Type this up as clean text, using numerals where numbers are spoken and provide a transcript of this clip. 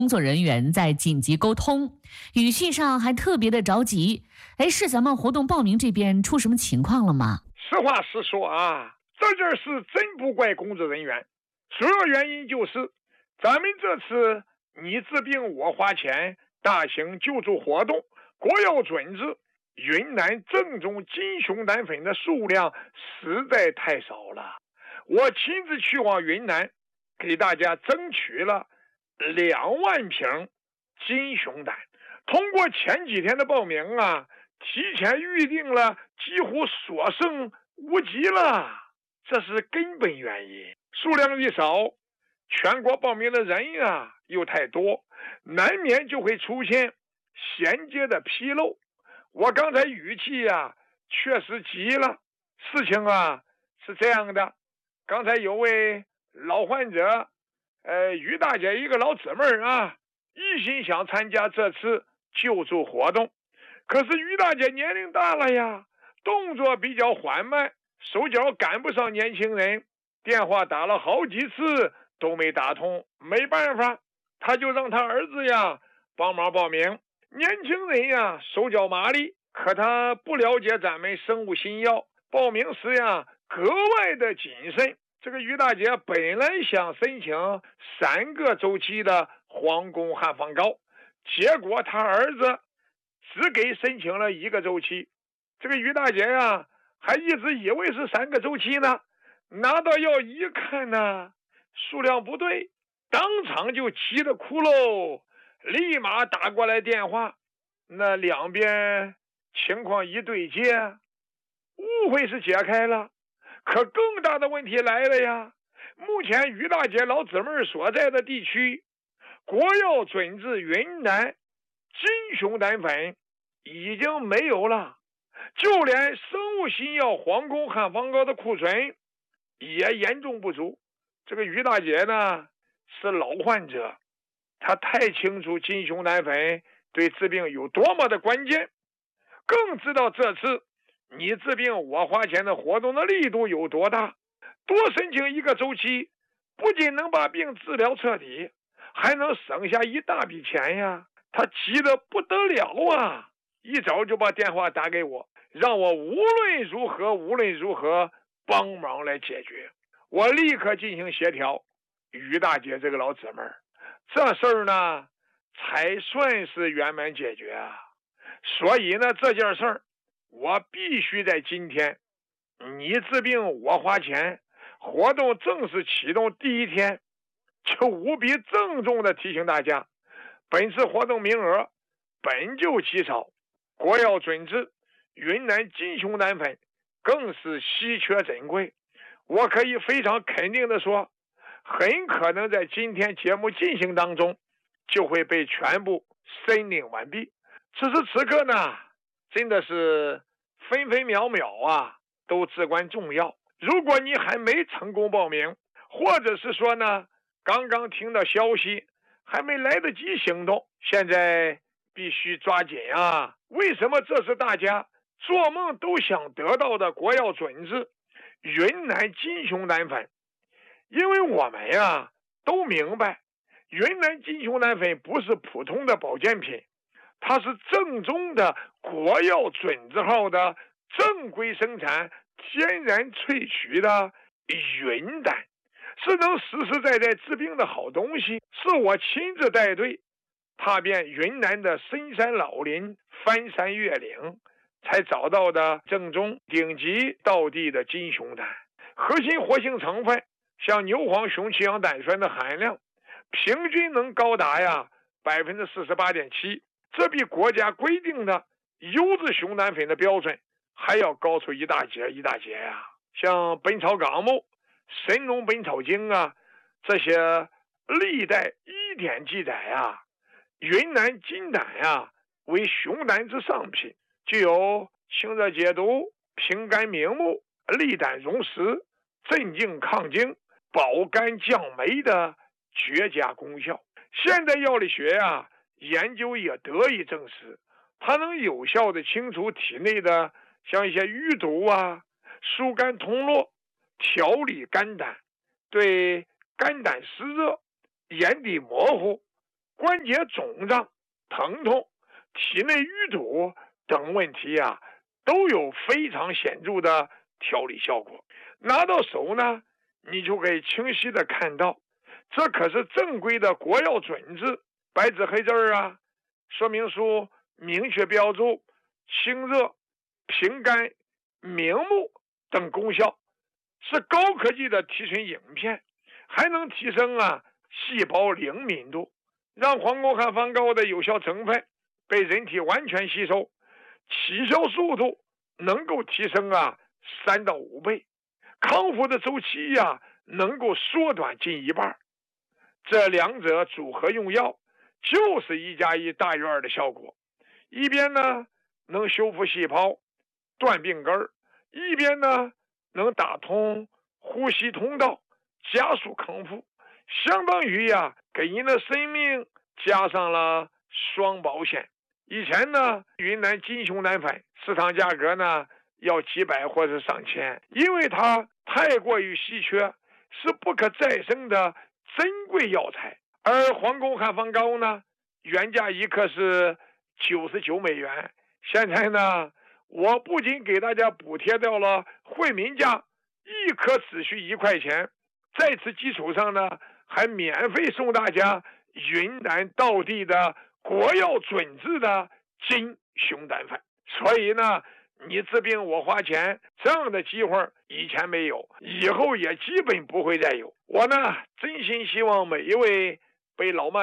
工作人员在紧急沟通，语气上还特别的着急。是咱们活动报名这边出什么情况了吗？ 实话实说啊，这件事真不怪工作人员，主要原因就是咱们这次你治病我花钱大型救助活动，国药准治云南正宗金熊胆粉的数量实在太少了。我亲自去往云南，给大家争取了2万瓶金熊胆。通过前几天的报名啊，提前预定了，几乎所剩无几了，这是根本原因。数量一少，全国报名的人啊又太多，难免就会出现衔接的纰漏。我刚才语气啊确实急了。事情啊是这样的，刚才有位老患者于大姐一个老姊妹啊，一心想参加这次救助活动，可是于大姐年龄大了呀，动作比较缓慢，手脚赶不上年轻人，电话打了好几次都没打通，没办法，她就让她儿子呀帮忙报名。年轻人呀手脚麻利，可他不了解咱们生物新药，报名时呀格外的谨慎。这个于大姐本来想申请3个周期的皇宫汉方膏，结果他儿子只给申请了1个周期。这个于大姐呀还一直以为是3个周期呢，拿到药一看呢，数量不对，当场就急得哭喽，立马打过来电话。那两边情况一对接，误会是解开了，可更大的问题来了呀。目前于大姐老姊妹所在的地区，国药准治云南金熊胆粉已经没有了，就连生物新药皇宫汉方膏的库存也严重不足。这个于大姐呢是老患者，她太清楚金熊胆粉对治病有多么的关键，更知道这次你治病我花钱的活动的力度有多大。多申请1个周期，不仅能把病治疗彻底，还能省下一大笔钱呀。他急得不得了啊，一早就把电话打给我，让我无论如何帮忙来解决。我立刻进行协调于大姐这个老姊妹，这事儿呢才算是圆满解决啊。所以呢，这件事儿我必须在今天你治病我花钱活动正式启动第1天，就无比郑重地提醒大家，本次活动名额本就极少，国药准治云南金熊胆粉更是稀缺珍贵。我可以非常肯定地说，很可能在今天节目进行当中就会被全部申领完毕。此时此刻呢，真的是分分秒秒啊都至关重要。如果你还没成功报名，或者是说呢刚刚听到消息还没来得及行动，现在必须抓紧啊。为什么这是大家做梦都想得到的国药准治云南金熊胆粉？因为我们呀都明白，云南金熊胆粉不是普通的保健品，它是正宗的国药准字号的正规生产天然萃取的云胆，是能实实在在治病的好东西。是我亲自带队踏遍云南的深山老林，翻山越岭，才找到的正宗顶级道地的金熊胆。核心活性成分像牛黄雄奇氧胆酸的含量平均能高达呀 48.7%， 这比国家规定的优质熊胆粉的标准还要高出一大截呀。像本草纲目、神农本草经啊，这些历代医典记载啊，云南金胆呀为熊胆之上品，具有清热解毒、平肝明目、利胆溶石、镇静抗惊、保肝降霉的绝佳功效。现代药理学啊研究也得以证实，它能有效的清除体内的像一些淤毒啊，疏肝通络，调理肝胆，对肝胆湿热、眼底模糊、 关节肿胀、疼痛、体内淤堵等问题都有非常显著的调理效果。拿到手呢，你就可以清晰的看到，这可是正规的国药准字，白纸黑字说明书明确标注清热、平肝、明目等功效，是高科技的提纯饮片，还能提升细胞灵敏度，让黄沟汉方膏的有效成分被人体完全吸收，起效速度能够提升3到5倍，康复的周期能够缩短近1半。这两者组合用药，就是1+1大于2的效果。一边呢能修复细胞、断病根，一边呢能打通呼吸通道，加速康复，相当于给人的生命加上了双保险。以前呢，云南金熊胆粉市场价格呢要几百或是上千，因为它太过于稀缺，是不可再生的珍贵药材。而黄沟汉方膏呢，原价1克是99美元，现在呢，我不仅给大家补贴掉了惠民价，1颗只需1块钱，在此基础上呢，还免费送大家云南道地的国药准字的金熊胆粉。所以呢，你治病我花钱，这样的机会以前没有，以后也基本不会再有。我呢，真心希望每一位被老慢